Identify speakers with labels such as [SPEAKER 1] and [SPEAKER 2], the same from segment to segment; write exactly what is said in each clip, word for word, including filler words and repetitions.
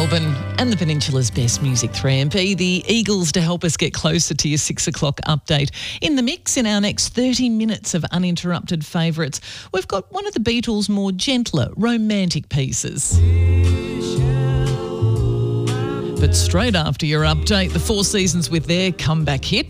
[SPEAKER 1] Melbourne and the Peninsula's best music, three M P. The Eagles to help us get closer to your six o'clock update. In the mix, in our next thirty minutes of uninterrupted favourites, we've got one of the Beatles' more gentler, romantic pieces. But straight after your update, the Four Seasons with their comeback hit.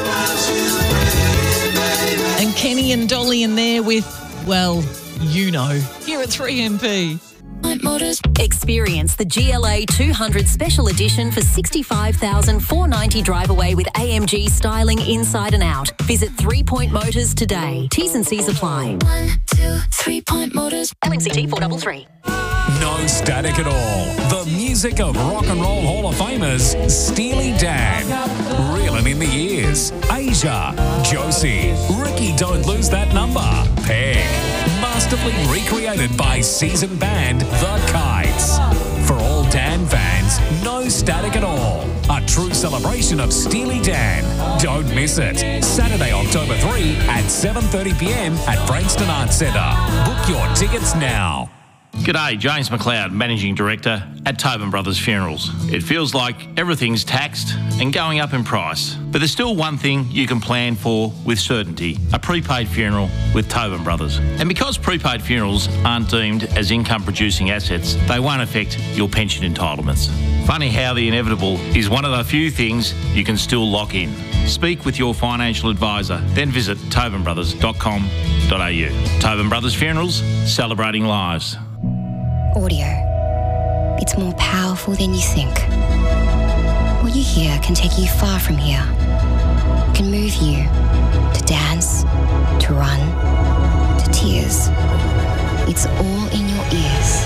[SPEAKER 1] And Kenny and Dolly in there with, well, you know, here at three M P.
[SPEAKER 2] Experience the G L A two hundred Special Edition for sixty-five thousand four hundred ninety dollars drive away with A M G styling inside and out. Visit Three Point Motors today. T's and C's apply. One, two, Three Point Motors. L M C T four three three.
[SPEAKER 3] No static at all. The music of Rock and Roll Hall of Famers Steely Dan. Reeling in the ears. Asia. Josie. Ricky Don't Lose That Number. Peg. Masterfully recreated by seasoned band The Kites. For all Dan fans, no static at all. A true celebration of Steely Dan. Don't miss it. Saturday, October third at seven thirty p m at Frankston Arts Centre. Book your tickets now.
[SPEAKER 4] G'day, James McLeod, Managing Director at Tobin Brothers Funerals. It feels like everything's taxed and going up in price, but there's still one thing you can plan for with certainty: a prepaid funeral with Tobin Brothers. And because prepaid funerals aren't deemed as income-producing assets, they won't affect your pension entitlements. Funny how the inevitable is one of the few things you can still lock in. Speak with your financial advisor, then visit tobin brothers dot com dot a u. Tobin Brothers Funerals, celebrating lives.
[SPEAKER 5] Audio. It's more powerful than you think. What you hear can take you far from here. It can move you to dance, to run, to tears. It's all in your ears.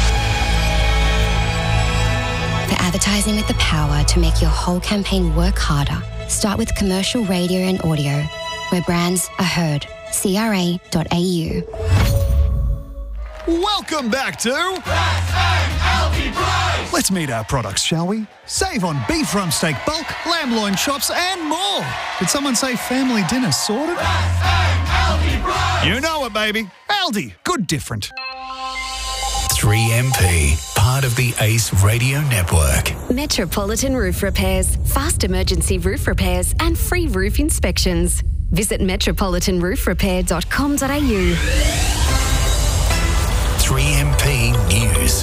[SPEAKER 5] For advertising with the power to make your whole campaign work harder, start with commercial radio and audio, where brands are heard. C R A dot A U.
[SPEAKER 6] Welcome back to Let's meet our products, shall we? Save on beef rump steak bulk, lamb loin chops and more. Did someone say family dinner sorted? You know it, baby. Aldi. Good different.
[SPEAKER 3] three M P, part of the Ace Radio Network.
[SPEAKER 7] Metropolitan Roof Repairs, fast emergency roof repairs and free roof inspections. Visit metropolitan roof repair dot com dot a u.
[SPEAKER 3] three M P News.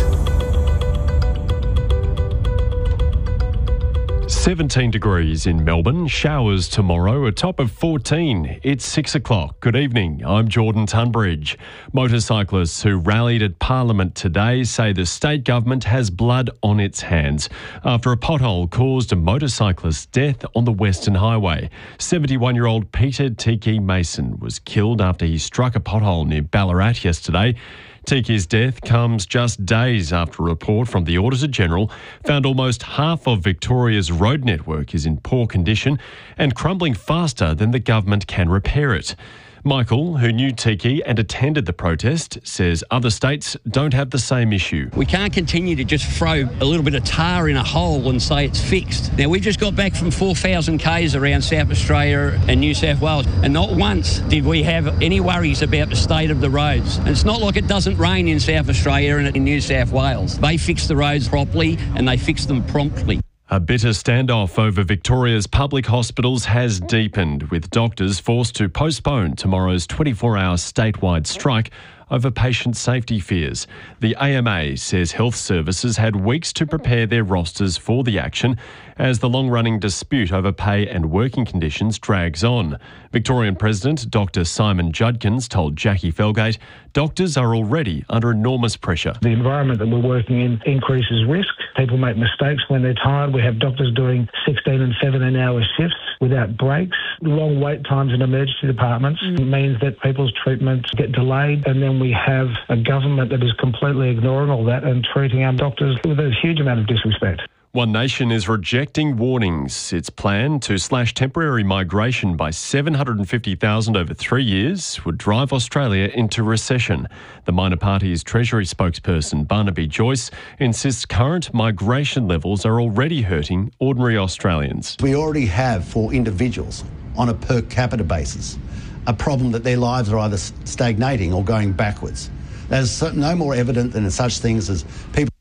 [SPEAKER 8] seventeen degrees in Melbourne, showers tomorrow, a top of fourteen. It's six o'clock. Good evening, I'm Jordan Tunbridge. Motorcyclists who rallied at Parliament today say the state government has blood on its hands after a pothole caused a motorcyclist's death on the Western Highway. seventy-one-year-old Peter Tiki Mason was killed after he struck a pothole near Ballarat yesterday. Tiki's death comes just days after a report from the Auditor General found almost half of Victoria's road network is in poor condition and crumbling faster than the government can repair it. Michael, who knew Tiki and attended the protest, says other states don't have the same issue.
[SPEAKER 9] We can't continue to just throw a little bit of tar in a hole and say it's fixed. Now, we just got back from four thousand kays around South Australia and New South Wales, and not once did we have any worries about the state of the roads. And it's not like it doesn't rain in South Australia and in New South Wales. They fix the roads properly and they fix them promptly.
[SPEAKER 8] A bitter standoff over Victoria's public hospitals has deepened, with doctors forced to postpone tomorrow's twenty-four hour statewide strike over patient safety fears. The A M A says health services had weeks to prepare their rosters for the action as the long-running dispute over pay and working conditions drags on. Victorian President Doctor Simon Judkins told Jackie Felgate doctors are already under enormous pressure.
[SPEAKER 10] The environment that we're working in increases risk. People make mistakes when they're tired. We have doctors doing sixteen and seventeen hour shifts without breaks. Long wait times in emergency departments mm. means that people's treatments get delayed, and then we have a government that is completely ignoring all that and treating our doctors with a huge amount of disrespect.
[SPEAKER 8] One Nation is rejecting warnings. Its plan to slash temporary migration by seven hundred fifty thousand over three years would drive Australia into recession. The minor party's Treasury spokesperson Barnaby Joyce insists current migration levels are already hurting ordinary Australians.
[SPEAKER 11] We already have, for individuals, on a per capita basis, a problem that their lives are either stagnating or going backwards. There's no more evident than such things as people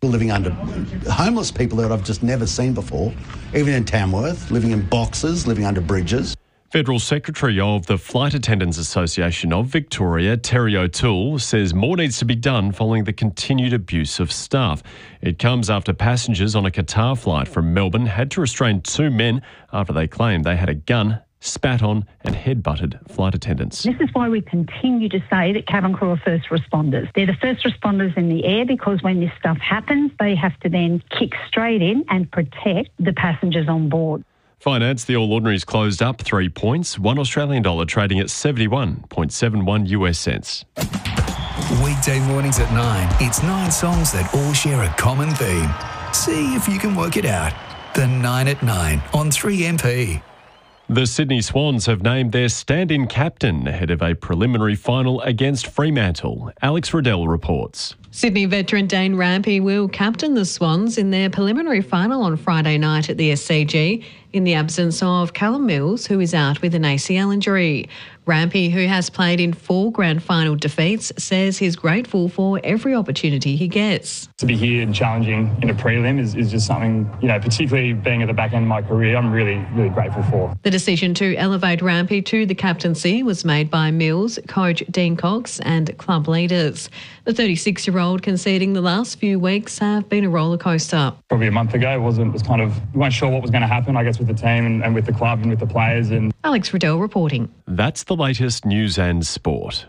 [SPEAKER 11] living under homeless people that I've just never seen before, even in Tamworth, living in boxes, living under bridges.
[SPEAKER 8] Federal Secretary of the Flight Attendants Association of Victoria, Terry O'Toole, says more needs to be done following the continued abuse of staff. It comes after passengers on a Qatar flight from Melbourne had to restrain two men after they claimed they had a gun, spat on and headbutted flight attendants.
[SPEAKER 12] This is why we continue to say that cabin crew are first responders. They're the first responders in the air because when this stuff happens, they have to then kick straight in and protect the passengers on board.
[SPEAKER 8] Finance, the All Ordinaries closed up three points, one Australian dollar trading at seventy-one point seven one U S cents.
[SPEAKER 13] Weekday mornings at nine, it's nine songs that all share a common theme. See if you can work it out. The nine at nine on three M P.
[SPEAKER 8] The Sydney Swans have named their stand-in captain ahead of a preliminary final against Fremantle. Alex Riddell reports.
[SPEAKER 14] Sydney veteran Dane Rampey will captain the Swans in their preliminary final on Friday night at the S C G in the absence of Callum Mills, who is out with an A C L injury. Rampey, who has played in four grand final defeats, says he's grateful for every opportunity he gets.
[SPEAKER 15] To be here and challenging in a prelim is, is just something, you know, particularly being at the back end of my career, I'm really, really grateful for.
[SPEAKER 14] The decision to elevate Rampey to the captaincy was made by Mills, coach Dean Cox and club leaders. The thirty-six-year-old conceding the last few weeks have been a roller coaster.
[SPEAKER 15] Probably a month ago, it wasn't, was kind of, we weren't sure what was going to happen, I guess, with the team and, and with the club and with the players. And
[SPEAKER 14] Alex Riddell reporting.
[SPEAKER 8] That's the latest news and sport.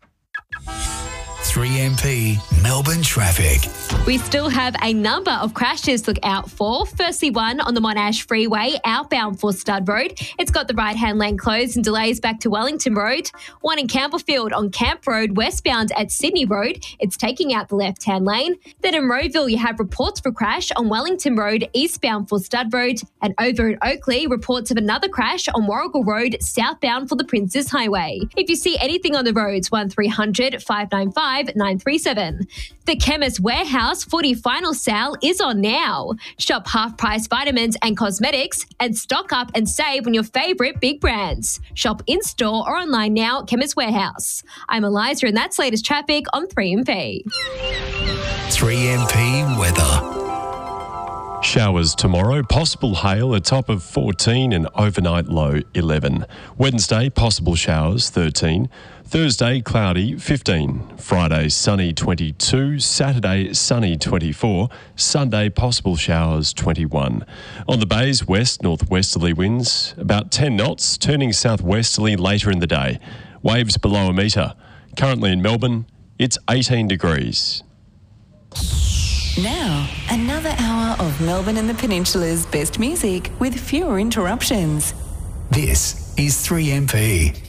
[SPEAKER 13] three M P Melbourne traffic.
[SPEAKER 16] We still have a number of crashes to look out for. Firstly, one on the Monash Freeway, outbound for Stud Road. It's got the right-hand lane closed and delays back to Wellington Road. One in Campbellfield on Camp Road, westbound at Sydney Road. It's taking out the left-hand lane. Then in Rowville, you have reports for crash on Wellington Road, eastbound for Stud Road. And over in Oakley, reports of another crash on Warrigal Road, southbound for the Princes Highway. If you see anything on the roads, one three hundred, five nine five, nine three seven. The Chemist Warehouse footy final sale is on now. Shop half-price vitamins and cosmetics and stock up and save on your favourite big brands. Shop in-store or online now at Chemist Warehouse. I'm Eliza and that's latest traffic on three M P.
[SPEAKER 13] three M P weather.
[SPEAKER 8] Showers tomorrow, possible hail, a top of fourteen and overnight low eleven. Wednesday, possible showers thirteen. Thursday, cloudy fifteen. Friday, sunny twenty-two. Saturday, sunny twenty-four. Sunday, possible showers twenty-one. On the bays, west northwesterly winds about ten knots, turning southwesterly later in the day. Waves below a metre. Currently in Melbourne, it's eighteen degrees.
[SPEAKER 17] Now, another hour of Melbourne and the Peninsula's best music with fewer interruptions.
[SPEAKER 13] This is three M P.